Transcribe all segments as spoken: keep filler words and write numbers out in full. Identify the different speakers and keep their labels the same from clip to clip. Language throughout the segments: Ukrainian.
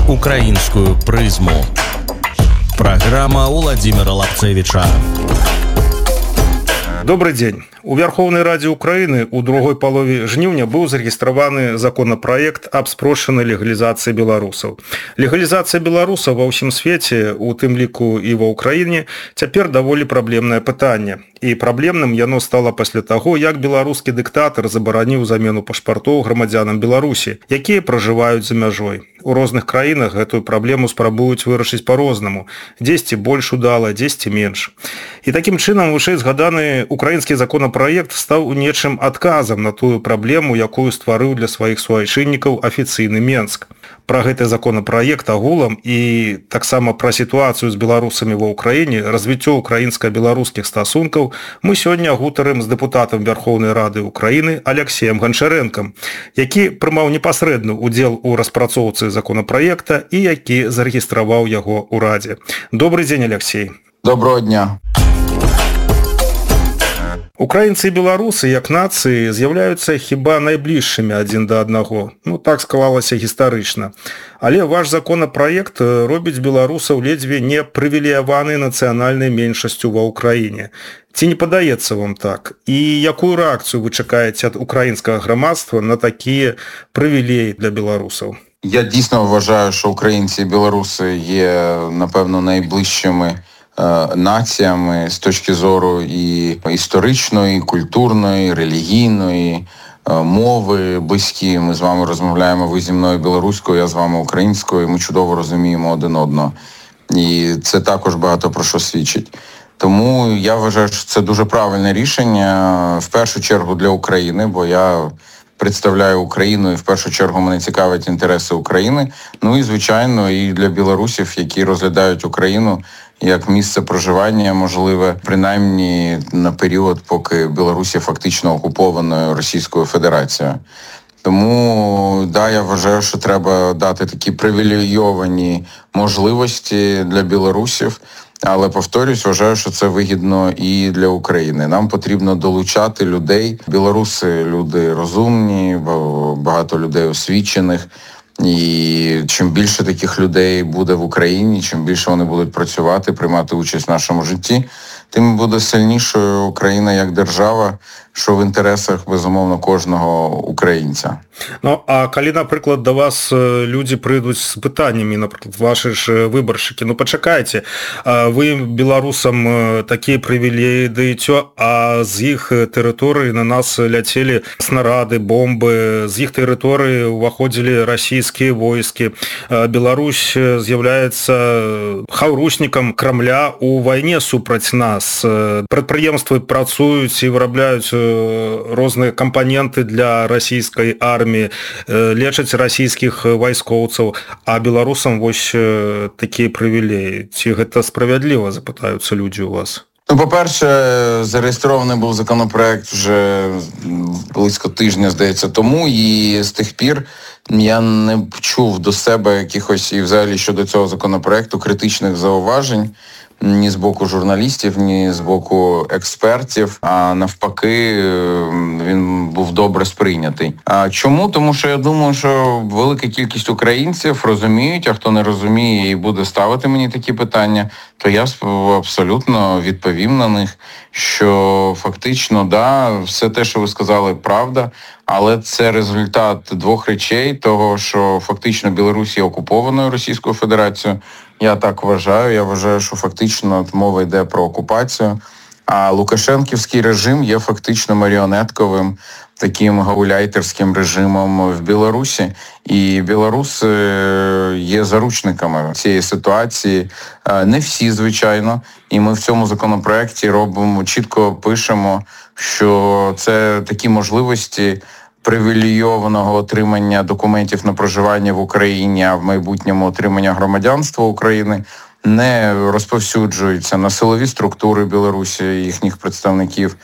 Speaker 1: украинскую призму. Программа Владимира Лапцевича.
Speaker 2: Добрый день. У Верховнай Радзе Украіны ў другой палове жніўня быў зарэгістраваны законапраект аб спрошчанай легалізацыі беларусаў. Легалізацыя беларусаў ва ўсім свеце, у тым ліку і ва Ўкраіне, цяпер даволі праблемнае пытанне. І праблемным яно стала пасля таго, як беларускі дыктатар забараніў замену пашпартоў грамадзянам Беларусі, якія пражываюць за мяжой. У розных краінах гэтую праблему спрабуюць вырашыць па-рознаму. Дзесьці больш удала, дзесьці менш. І такім чынам вышэй згаданы украінскі законапраект стаў нечым адказам на тую праблему, якую стварыў для сваіх суайчыннікаў афіцыйны Менск. Пра гэты законапраект агулам і таксама пра сітуацыю з беларусамі ва Ўкраіне, развіццё украінска-беларускіх стасункаў мы сёння гутарым з дэпутатам Верховнай Рады Украіны Алексеем Гончарэнкам, які прымаў непасрэдны ўдзел у распрацоўцы законапраекта і які зарэгістраваў яго ў Радзе. Добрый дзень, Алексей.
Speaker 3: Доброго дня.
Speaker 2: Украінцы і беларусы, як нацыі, з'яўляюцца хіба найбліжшымі адзін да аднаго. Ну, так склалася гістарычна. Але ваш законапраект робіць беларусаў ледзьве не прывілеяванай нацыянальнай меншасцю ва Ўкраіне. Ці не падаецца вам так? І якую рэакцыю вы чакаеце ад украінскага грамадства на такія прывілеі для беларусаў?
Speaker 3: Я дійсно вважаю, що українці і білоруси є, напевно, найближчими націями з точки зору і історичної, і культурної, і релігійної, мови близькі. Ми з вами розмовляємо, ви зі мною білоруською, я з вами українською, і ми чудово розуміємо один одного. І це також багато про що свідчить. Тому я вважаю, що це дуже правильне рішення, в першу чергу для України, бо я представляю Україну і в першу чергу мене цікавлять інтереси України. Ну і, звичайно, і для білорусів, які розглядають Україну як місце проживання, можливе, принаймні на період, поки Білорусь є фактично окупованою Російською Федерацією. Тому, да, я вважаю, що треба дати такі привілейовані можливості для білорусів, але, повторюсь, вважаю, що це вигідно і для України. Нам потрібно долучати людей. Білоруси – люди розумні, багато людей освічених. І чим більше таких людей буде в Україні, чим більше вони будуть працювати, приймати участь в нашому житті, тим буде сильнішою Україна як держава, що в інтересах, безумовно, кожного українця.
Speaker 2: Ну, а калі, наприклад, до вас люди прийдуть з питаннями, наприклад, ваші ж виборщики, ну, почекайте, ви білорусам такі привілеї даєте, а з їх території на нас летіли снаряди, бомби, з їх території виходили російські війська, Білорусь з'являється хаврушником Кремля у війні супроть нас. Підприємства працюють і виробляють різні компоненти для російської армії, лечаць расійскіх вайскоўцаў, а беларусам вось такія прывілеі. Ці гэта справядліва, запытаюцца людзі у вас?
Speaker 3: Ну, по-перше, зареєстрований був законопроект вже близько тижня, здається, тому, і з тих пір я не чув до себе якихось, і взагалі щодо цього законопроекту, критичних зауважень ні з боку журналістів, ні з боку експертів, а навпаки, він був добре сприйнятий. А чому? Тому що я думаю, що велика кількість українців розуміють, а хто не розуміє і буде ставити мені такі питання, то я абсолютно відповім на них, що фактично, да, все те, що ви сказали, правда, але це результат двох речей, того, що фактично Білорусь є окупованою Російською Федерацією. Я так вважаю. Я вважаю, що фактично мова йде про окупацію, а лукашенківський режим є фактично маріонетковим, таким гауляйтерським режимом в Білорусі. І білоруси є заручниками цієї ситуації. Не всі, звичайно. І ми в цьому законопроекті робимо, чітко пишемо, що це такі можливості привілейованого отримання документів на проживання в Україні, а в майбутньому отримання громадянства України не розповсюджуються на силові структури Білорусі, їхніх представників,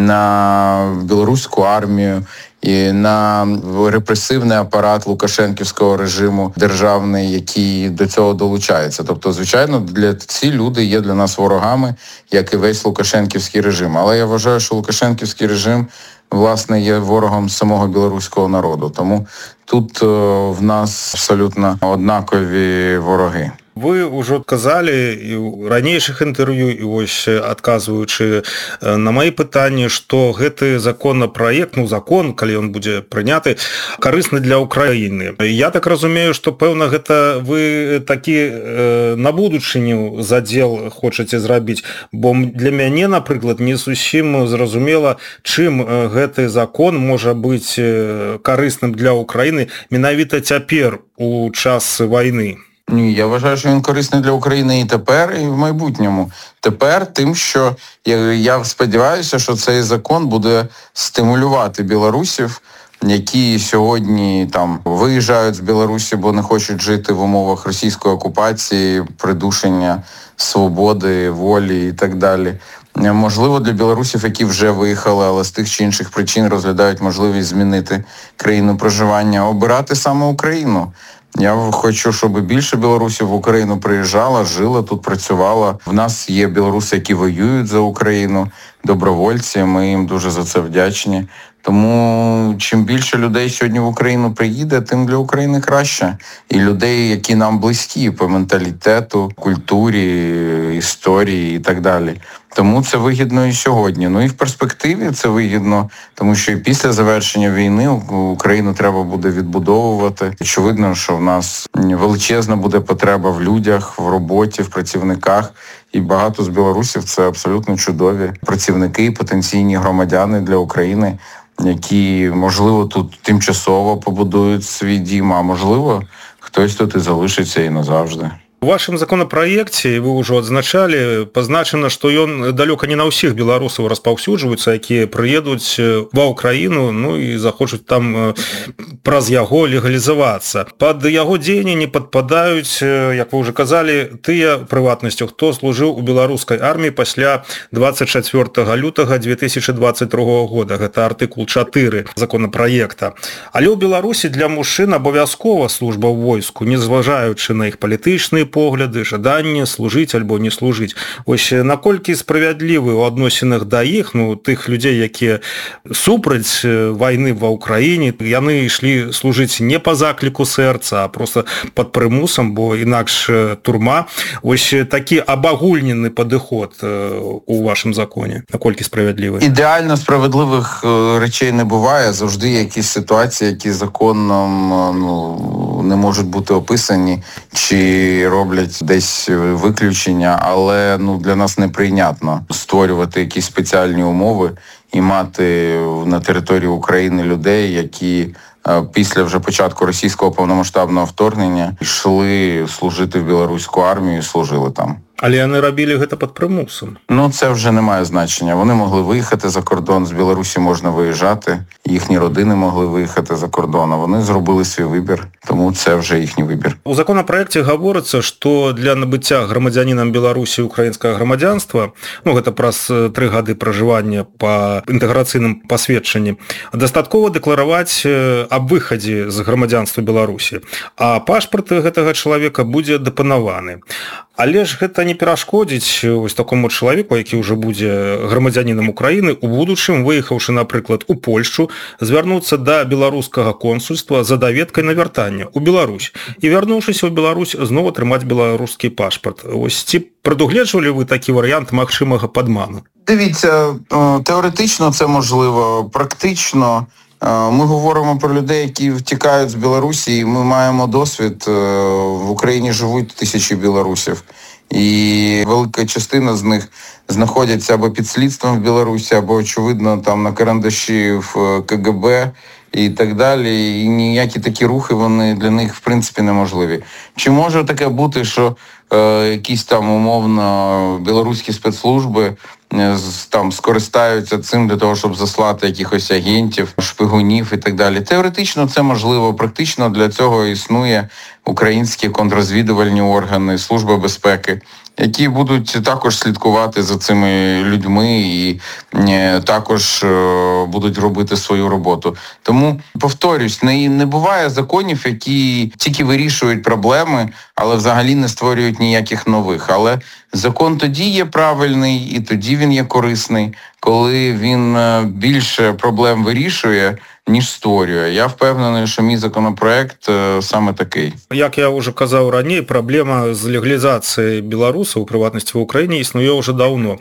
Speaker 3: на білоруську армію і на репресивний апарат лукашенківського режиму державний, який до цього долучається. Тобто, звичайно, для ці люди є для нас ворогами, як і весь лукашенківський режим. Але я вважаю, що лукашенківський режим власне, є ворогом самого білоруського народу. Тому тут в нас абсолютно однакові вороги.
Speaker 2: Вы ўжо казалі і ў ранейшых інтэрв'ю і вось адказваючы на мои пытанні, што гэты законапраект, ну закон, калі ён будзе прыняты, карысны для Украіны. Я так разумею, што пэўна гэта вы такі э, на будучыню задзел хочаце зрабіць, бо для мяне, напрыклад, не зусім зразумела, чым гэты закон можа быць карысным для Украіны менавіта цяпер у час вайны.
Speaker 3: Ні, я вважаю, що він корисний для України і тепер, і в майбутньому. Тепер тим, що я сподіваюся, що цей закон буде стимулювати білорусів, які сьогодні там виїжджають з Білорусі, бо не хочуть жити в умовах російської окупації, придушення свободи, волі і так далі. Можливо, для білорусів, які вже виїхали, але з тих чи інших причин розглядають можливість змінити країну проживання, обирати саме Україну. Я хочу, щоб більше білорусів в Україну приїжджало, жило, тут працювало. В нас є білоруси, які воюють за Україну, добровольці, ми їм дуже за це вдячні. Тому чим більше людей сьогодні в Україну приїде, тим для України краще. І людей, які нам близькі по менталітету, культурі, історії і так далі. Тому це вигідно і сьогодні. Ну і в перспективі це вигідно, тому що і після завершення війни Україну треба буде відбудовувати. Очевидно, що в нас величезна буде потреба в людях, в роботі, в працівниках. І багато з білорусів це абсолютно чудові працівники, потенційні громадяни для України, які, можливо, тут тимчасово побудують свій дім, а можливо, хтось тут і залишиться і назавжди.
Speaker 2: У вашым законапраекце, вы ўжо адзначалі, пазначана, што ён далёка не на ўсіх беларусаў распаўсюджваецца, якія прыедуць ва ўкраіну, ну і захочуць там праз яго легалізавацца. Пад яго дзеянне не падпадаюць, як вы ўжо казалі, тыя прыватнасцю, хто служыў у беларускай арміі пасля двадцать чацвёртага лютага две тысячи двадцать другога года. Гэта артыкул чатыры законапраекта. Але ў Беларусі для мужчын абавязкова служба ў войску, не зважаючы на іх палітычныя погляды, жаданне служыць альбо не служыць. Вось наколькі справядлівы ў адносінах да іх, ну, тых людзей, якія супраць вайны ва ўкраіне, яны ішлі служыць не па закліку сэрца, а проста пад прымусам, бо інакш турма. Вось такі абагульнены падыход у вашым законе. Наколькі справядлівы?
Speaker 3: Ідеально справедливих речей не буває. Завжди якісь ситуації, які законом, ну, не можуть бути описані, чи роблять десь виключення, але ну, для нас неприйнятно створювати якісь спеціальні умови і мати на території України людей, які після вже початку російського повномасштабного вторгнення йшли служити в білоруську армію і служили там.
Speaker 2: Але яны рабілі гэта пад прымусам.
Speaker 3: Ну, це вже не має значення. Вони могли виїхати за кордон, з Білорусі можна виїжджати, їхні родини могли виїхати за кордон, а вони зробили свій вибір, тому це вже їхній вибір.
Speaker 2: У законапраекце гаворыцца, што для набыцця грамадзянінам Беларусі украінскага грамадзянства, ну, гэта праз тры гады пражывання па інтэграцыйным пасведчанні, дастаткова дэклараваць аб выхадзе з грамадзянства Беларусі, а пашпарт гэтага чалавека будзе дапанаваны. Але ж гэта не перашкодзіць вось такому чалавеку, які ўжо будзе грамадзянінам Украіны, у будучым, выехаўшы, напрыклад, у Польшчу, звярнуцца да беларускага консульства за даведкай на вяртанне ў Беларусь. І вярнуўшыся ў Беларусь, зноў атрымаць беларускі пашпарт. Ось ці прадугледжвалі вы такі варыянт магчымага падману?
Speaker 3: Дивіться, теоретично це можливо, практично. Ми говоримо про людей, які втікають з Білорусі, і ми маємо досвід. В Україні живуть тисячі білорусів. І велика частина з них знаходяться або під слідством в Білорусі, або, очевидно, там на карандаші в ка ге бе і так далі. І ніякі такі рухи, вони для них, в принципі, неможливі. Чи може таке бути, що е, якісь там, умовно, білоруські спецслужби там скористаються цим для того, щоб заслати якихось агентів, шпигунів і так далі. Теоретично це можливо, практично для цього існує українські контррозвідувальні органи, Служба безпеки, які будуть також слідкувати за цими людьми і також будуть робити свою роботу. Тому, повторюсь, не, не буває законів, які тільки вирішують проблеми, але взагалі не створюють ніяких нових. Але закон тоді є правильний і тоді він є корисний, коли він більше проблем вирішує, ніж створює. Я впевнений, що мій законопроект саме такий.
Speaker 2: Як я вже казав раніше, проблема з легалізацією білорусів, у прыватнасці в Україні, існує вже давно.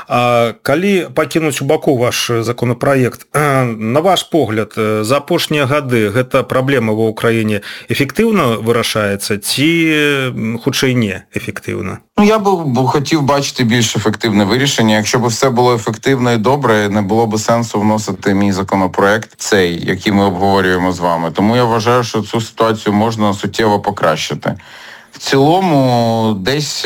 Speaker 2: А калі пакінуць у баку ваш законопроект, на ваш погляд, за апошнія гады гэта праблема ва Ўкраіне эфектыўна вырашаецца ці хутчэй не эфектыўна?
Speaker 3: Ну, я б хотів бачити більш ефективне вирішення. Якщо б все було ефективно і добре, не було б сенсу вносити мій законопроект, цей, який ми обговорюємо з вами. Тому я вважаю, що цю ситуацію можна суттєво покращити. В цілому, десь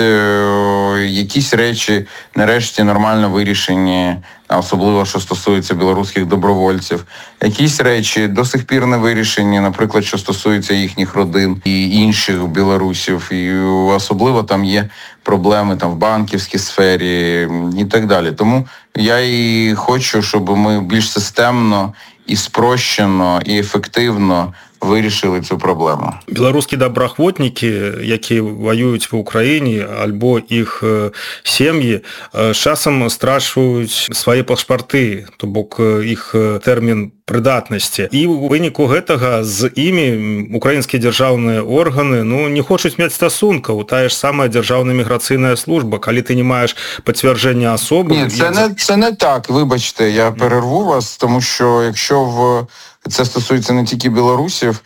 Speaker 3: е, якісь речі нарешті нормально вирішені, особливо, що стосується білоруських добровольців. Якісь речі до сих пір не вирішені, наприклад, що стосується їхніх родин і інших білорусів. І особливо там є проблеми там в банківській сфері і так далі. Тому я і хочу, щоб ми більш системно і спрощено, і ефективно вирішили цю проблему.
Speaker 2: Беларускія добраахвотнікі, які воюють в Україні, альбо іх сім'ї, часам страчваюць свае пашпарты, то бок іх тэрмін прыдатнасці. І ў выніку гэтага з імі украінскія дзяржаўныя органы ну, не хочуць мець стасункаў. Тая ж самая дзяржаўная міграцыйная служба. Калі ти не маєш підтвердження особи...
Speaker 3: Ні, це не, це не так, вибачте, я перерву вас, тому що якщо в... Це стосується не тільки білорусів.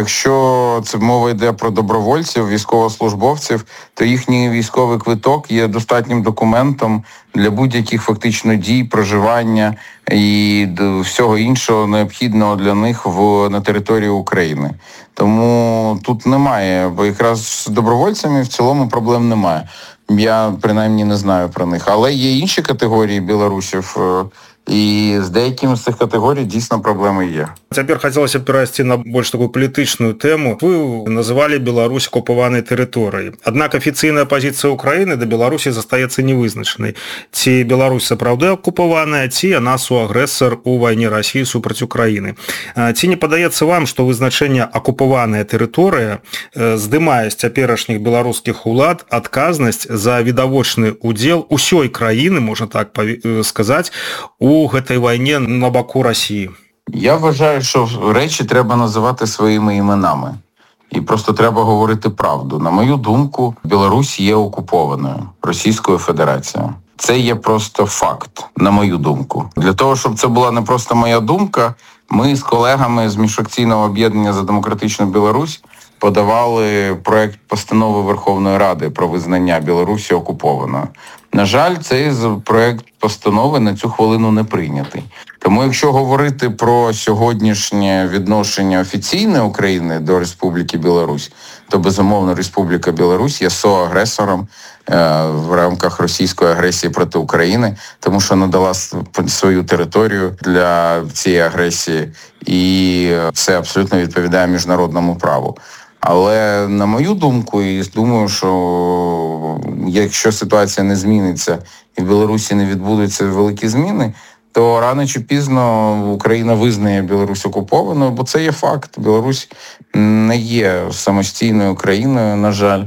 Speaker 3: Якщо це мова йде про добровольців, військовослужбовців, то їхній військовий квиток є достатнім документом для будь-яких фактично дій, проживання і всього іншого необхідного для них в, на території України. Тому тут немає, бо якраз з добровольцями в цілому проблем немає. Я, принаймні, не знаю про них. Але є інші категорії білорусів, і з деякими з цих категорій дійсно проблеми є.
Speaker 2: Цяпер хацелася б перайсці на больш такую палітычную тэму. Вы называлі Беларусь акупаванай тэрыторыяй. Аднак афіцыйная пазіцыя Украіны да Беларусі застаецца невызначанай. Ці Беларусь сапраўды акупаваная, ці яна суагрэсар у вайне Расіі супраць Украіны. Ці не падаецца вам, што вызначэнне акупаваная тэрыторыя здымае з цяперашніх беларускіх улад адказнасць за відавочны удзел усёй краіны, можна так сказаць, у у гэтай вайне на баку Росії?
Speaker 3: Я вважаю, що речі треба називати своїми іменами. І просто треба говорити правду. На мою думку, Білорусь є окупованою Російською Федерацією. Це є просто факт, на мою думку. Для того, щоб це була не просто моя думка, ми з колегами з Міжфракційного об'єднання за демократичну Білорусь подавали проект постанови Верховної Ради про визнання Білорусі окупованою. На жаль, цей проект постанови на цю хвилину не прийнятий. Тому якщо говорити про сьогоднішнє відношення офіційне України до Республіки Білорусь, то, безумовно, Республіка Білорусь є соагресором е, в рамках російської агресії проти України, тому що надала свою територію для цієї агресії, і це абсолютно відповідає міжнародному праву. Але, на мою думку, і думаю, що якщо ситуація не зміниться і в Білорусі не відбудуться великі зміни, то рано чи пізно Україна визнає Білорусь окупованою, бо це є факт. Білорусь не є самостійною країною, на жаль.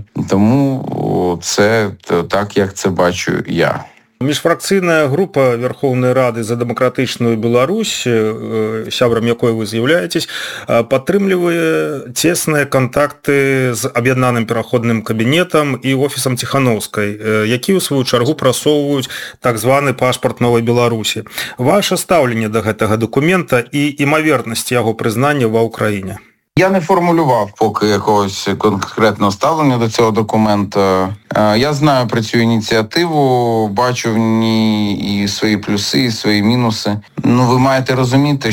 Speaker 3: Тому це так, як це бачу я.
Speaker 2: Міжфракційная група Верховнай Рады за дэмакратычную Беларусь, сябрам якой вы з'яўляецесь, падтрымлівае цесныя кантакты з аб'яднаным пераходным кабінетам і офісам Ціхановскай, які ў сваю чаргу прасоўваюць так званы пашпарт новай Беларусі. Ваше стаўленне да гэтага дакумента і імавернасць яго прызнання ва Ўкраіне?
Speaker 3: Я не формулював поки якогось конкретного ставлення до цього документу. Я знаю про цю ініціативу, бачу в ній і свої плюси, і свої мінуси. Ну, ви маєте розуміти,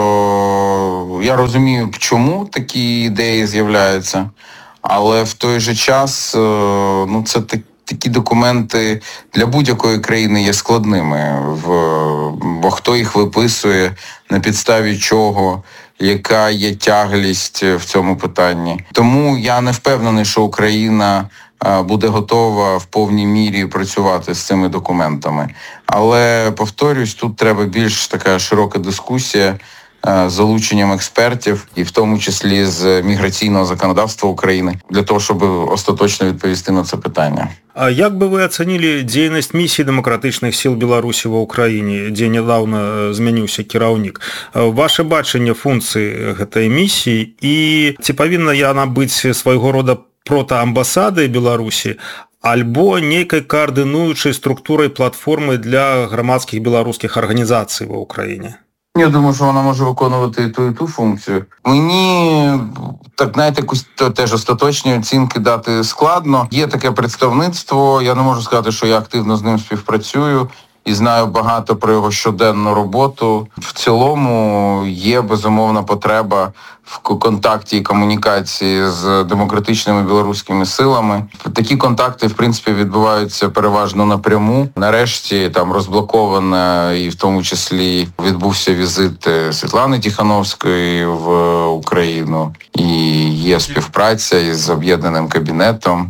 Speaker 3: що я розумію, чому такі ідеї з'являються, але в той же час, ну, це так, такі документи для будь-якої країни є складними, бо хто їх виписує, на підставі чого, яка є тяглість в цьому питанні. Тому я не впевнений, що Україна буде готова в повній мірі працювати з цими документами. Але, повторюсь, тут треба більш така широка дискусія з залученням експертів, і в тому числі з міграційного законодавства України, для того, щоб остаточно відповісти на це питання.
Speaker 2: А як би ви оцінили діяльність місії демократичних сил Білорусі в Україні, де недавно змінився керівник? Ваше бачення функції цієї місії і ці повинна яна бути свого роду протоамбасадай Білорусі, альбо нейкай координуючай структурай платформи для громадських білоруських організацій в Україні?
Speaker 3: Я думаю, що вона може виконувати і ту, і ту функцію. Мені, так, знаєте, якусь теж остаточні оцінки дати складно. Є таке представництво, я не можу сказати, що я активно з ним співпрацюю і знаю багато про його щоденну роботу. В цілому є безумовна потреба в контакті і комунікації з демократичними білоруськими силами. Такі контакти, в принципі, відбуваються переважно напряму. Нарешті там розблоковано, і в тому числі відбувся візит Світлани Тихановської в Україну. І є співпраця із об'єднаним кабінетом.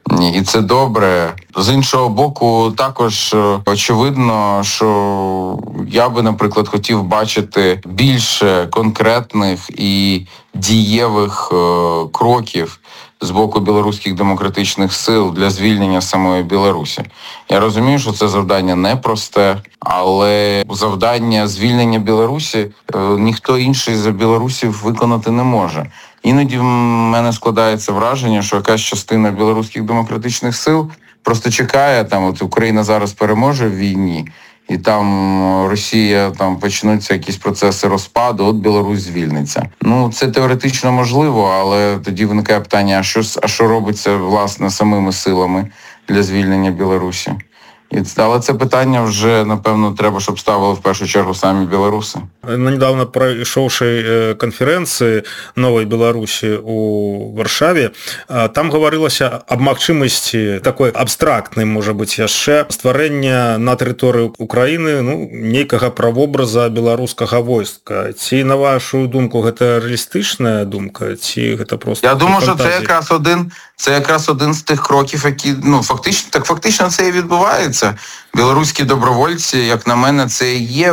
Speaker 3: І це добре. З іншого боку, також очевидно, що я би, наприклад, хотів бачити більше конкретних і дієвих кроків з боку білоруських демократичних сил для звільнення самої Білорусі. Я розумію, що це завдання непросте, але завдання звільнення Білорусі ніхто інший за білорусів виконати не може. Іноді в мене складається враження, що якась частина білоруських демократичних сил просто чекає, там от Україна зараз переможе в війні, і там Росія, там почнуться якісь процеси розпаду, от Білорусь звільниться. Ну, це теоретично можливо, але тоді виникає питання, а що, а що робиться, власне, самими силами для звільнення Білорусі? І, але це питання вже, напевно, треба, щоб ставили в першу чергу самі білоруси.
Speaker 2: На недавно пройшовшій конференції «Нової Білорусі» у Варшаві, там говорилося об магчимості такої абстрактної, може бути, яшчэ створення на території України, ну, нейкага правобраза білоруського войска. Ці, на вашу думку, гэта реалістична думка, ці гэта просто
Speaker 3: Я думаю,
Speaker 2: фантазії?
Speaker 3: що це якраз один, це якраз один з тих кроків, які, ну, фактично, так фактично це і відбувається. Білоруські добровольці, як на мене, це і є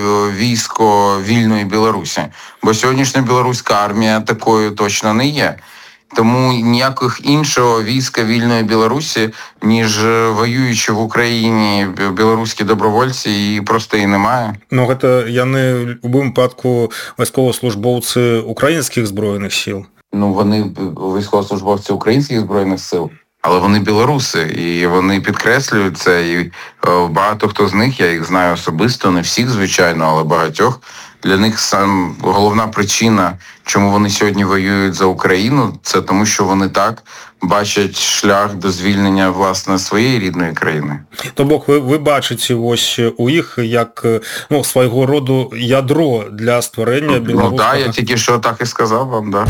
Speaker 3: військо вільної Білорусі. Бо сьогоднішня білоруська армія такою точно не є. Тому ніяких іншого війська вільної Білорусі, ніж воюючи в Україні білоруські добровольці, і просто і немає.
Speaker 2: Ну, гэта яны в будь-якому випадку військовослужбовці українських збройних сил.
Speaker 3: Ну, вони військовослужбовці українських збройних сил. Але вони білоруси, і вони підкреслюють це, і багато хто з них, я їх знаю особисто, не всіх, звичайно, але багатьох. Для них сам головна причина, чому вони сьогодні воюють за Україну, це тому, що вони так бачать шлях до звільнення, власне, своєї рідної країни.
Speaker 2: Тобто ви, ви бачите ось у їх як, ну, свого роду ядро для створення білоруського...
Speaker 3: Ну так, я тільки що так і сказав вам, так. Да.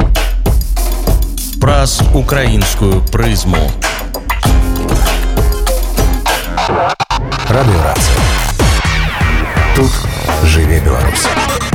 Speaker 1: Праз украинскую призму.
Speaker 4: Радиорация. Тут живе Беларусь.